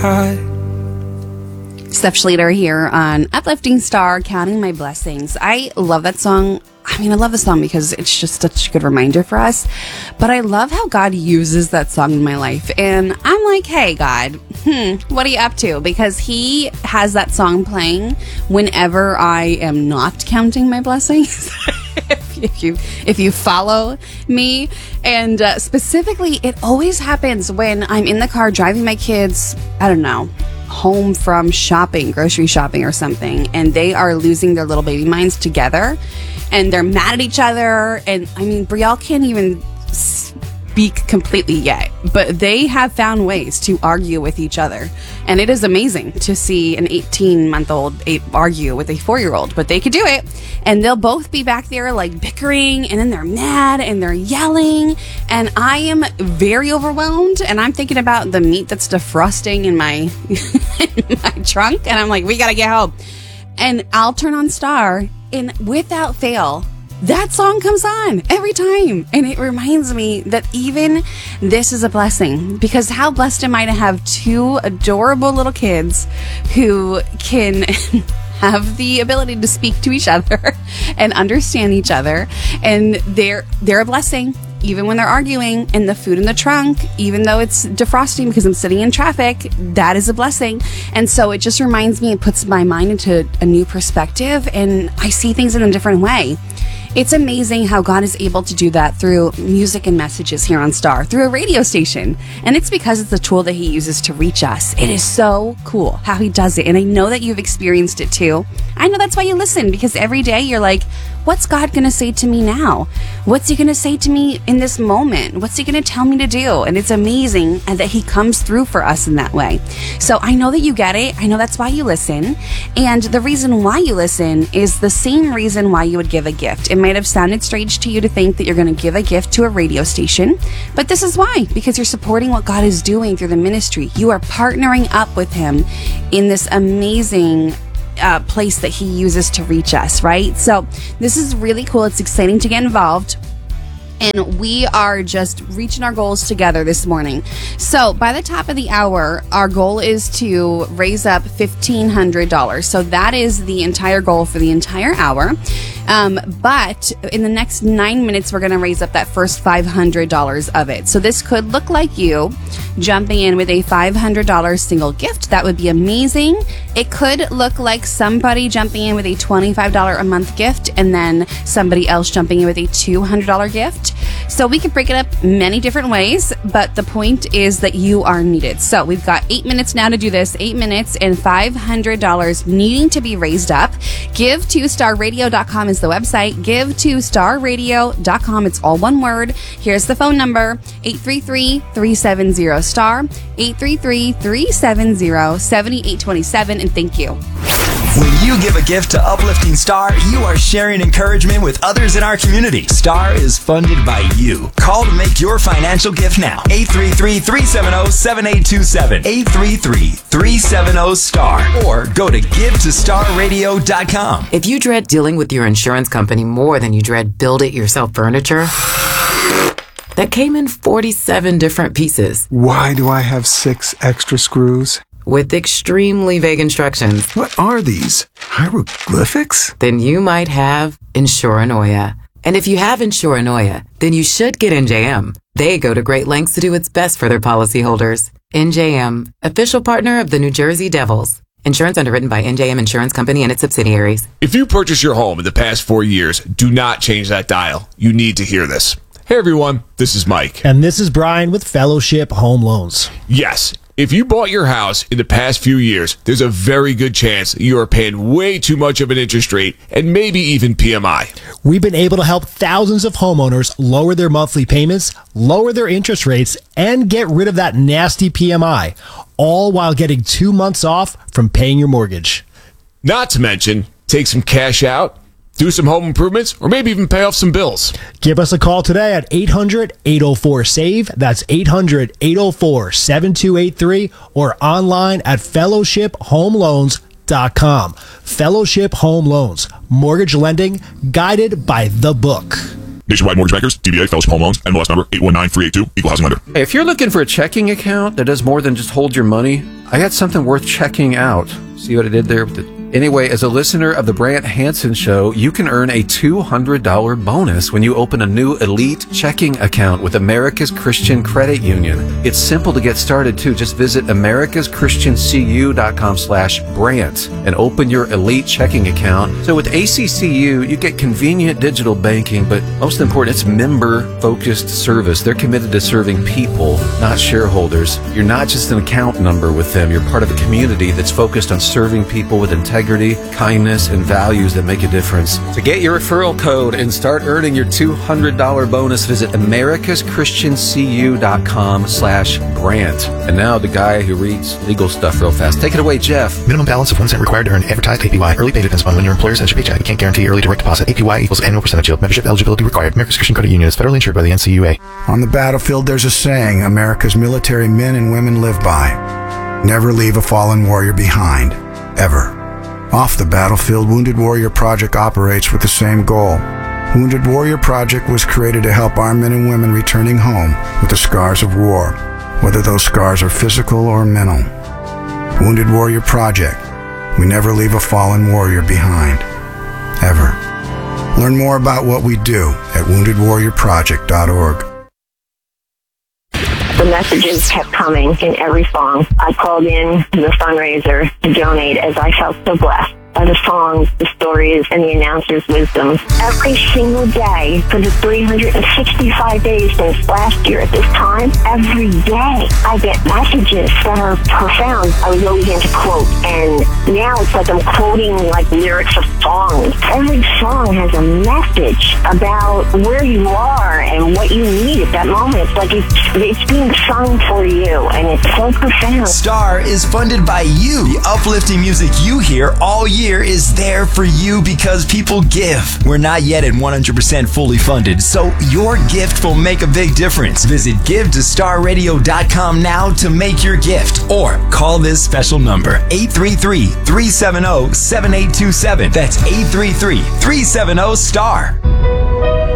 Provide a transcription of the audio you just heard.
high. Steph Schlueter here on Uplifting Star, Counting My Blessings. I love that song. I mean, I love the song because it's just such a good reminder for us. But I love how God uses that song in my life. And I'm like, hey, God, what are you up to? Because he has that song playing whenever I am not counting my blessings. If you follow me. And specifically, it always happens when I'm in the car driving my kids, I don't know, home from shopping, grocery shopping or something, and they are losing their little baby minds together, and they're mad at each other. And I mean, Brielle can't even speak completely yet, but they have found ways to argue with each other, and it is amazing to see an 18-month-old argue with a 4-year-old, but they could do it, and they'll both be back there like bickering, and then they're mad and they're yelling, and I am very overwhelmed, and I'm thinking about the meat that's defrosting in my in my trunk, and I'm like, we gotta get home. And I'll turn on Star, and without fail, that song comes on every time. And it reminds me that even this is a blessing, because how blessed am I to have 2 adorable little kids who can have the ability to speak to each other and understand each other. And they're a blessing. Even when they're arguing, and the food in the trunk, even though it's defrosting because I'm sitting in traffic, that is a blessing. And so it just reminds me, it puts my mind into a new perspective, and I see things in a different way. It's amazing how God is able to do that through music and messages here on Star, through a radio station. And it's because it's the tool that he uses to reach us. It is so cool how he does it. And I know that you've experienced it too. I know that's why you listen, because every day you're like, what's God going to say to me now? What's he going to say to me in this moment? What's he going to tell me to do? And it's amazing that he comes through for us in that way. So I know that you get it. I know that's why you listen. And the reason why you listen is the same reason why you would give a gift. It might have sounded strange to you to think that you're going to give a gift to a radio station, but this is why, because you're supporting what God is doing through the ministry. You are partnering up with him in this amazing place that he uses to reach us, right? So this is really cool. It's exciting to get involved. And we are just reaching our goals together this morning. So by the top of the hour, our goal is to raise up $1,500. So that is the entire goal for the entire hour. But in the next 9 minutes, we're going to raise up that first $500 of it. So this could look like you jumping in with a $500 single gift. That would be amazing. It could look like somebody jumping in with a $25 a month gift, and then somebody else jumping in with a $200 gift. So we can break it up many different ways, but the point is that you are needed. So we've got 8 minutes now to do this, 8 minutes and $500 needing to be raised up. Give2starradio.com is the website. Give2starradio.com. It's all one word. Here's the phone number, 833-370-STAR, 833-370-7827, and thank you. When you give a gift to Uplifting Star, you are sharing encouragement with others in our community. Star is funded by you. Call to make your financial gift now. 833-370-7827. 833-370-STAR. Or go to givetostarradio.com. If you dread dealing with your insurance company more than you dread build-it-yourself furniture, that came in 47 different pieces. Why do I have 6 extra screws? With extremely vague instructions. What are these? Hieroglyphics? Then you might have Insuranoia. And if you have Insuranoia, then you should get NJM. They go to great lengths to do what's best for their policyholders. NJM, official partner of the New Jersey Devils. Insurance underwritten by NJM Insurance Company and its subsidiaries. If you purchased your home in the past 4 years, do not change that dial. You need to hear this. Hey everyone, this is Mike. And this is Brian with Fellowship Home Loans. Yes. If you bought your house in the past few years, there's a very good chance that you are paying way too much of an interest rate and maybe even PMI. We've been able to help thousands of homeowners lower their monthly payments, lower their interest rates, and get rid of that nasty PMI, all while getting 2 months off from paying your mortgage. Not to mention, take some cash out, do some home improvements, or maybe even pay off some bills. Give us a call today at 800-804-SAVE. That's 800-804-7283, or online at fellowshiphomeloans.com. Fellowship Home Loans. Mortgage lending guided by the book. Nationwide Mortgage Bankers, DBA, Fellowship Home Loans, NMLS number 819382, Equal Housing Lender. Hey, if you're looking for a checking account that does more than just hold your money, I got something worth checking out. See what I did there with the... Anyway, as a listener of the Brant Hansen Show, you can earn a $200 bonus when you open a new Elite checking account with America's Christian Credit Union. It's simple to get started, too. Just visit americaschristiancu.com/Brant and open your Elite checking account. So with ACCU, you get convenient digital banking, but most important, it's member-focused service. They're committed to serving people, not shareholders. You're not just an account number with them. You're part of a community that's focused on serving people with integrity, kindness, and values that make a difference. To get your referral code and start earning your $200 bonus, visit americaschristiancu.com/Brant. And now the guy who reads legal stuff real fast. Take it away, Jeff. Minimum balance of 1 cent required to earn advertised APY. Early pay depends upon when your employer sends your paycheck. You can't guarantee early direct deposit. APY equals annual percentage yield. Membership eligibility required. America's Christian Credit Union is federally insured by the NCUA. On the battlefield, there's a saying America's military men and women live by. Never leave a fallen warrior behind. Ever. Off the battlefield, Wounded Warrior Project operates with the same goal. Wounded Warrior Project was created to help our men and women returning home with the scars of war, whether those scars are physical or mental. Wounded Warrior Project. We never leave a fallen warrior behind. Ever. Learn more about what we do at woundedwarriorproject.org. The messages kept coming in every song. I called in the fundraiser to donate as I felt so blessed by the songs, the stories, and the announcer's wisdom. Every single day for the 365 days since last year at this time, every day I get messages that are profound. I was always into quote, and now it's like I'm quoting like lyrics of songs. Every song has a message about where you are and what you need at that moment. It's like it's being sung for you, and it's so profound. Star is funded by you. The uplifting music you hear all year is there for you because people give. We're not yet at 100% fully funded, so your gift will make a big difference. Visit givetostarradio.com now to make your gift, or call this special number, 833-370-7827. That's 833-370-STAR.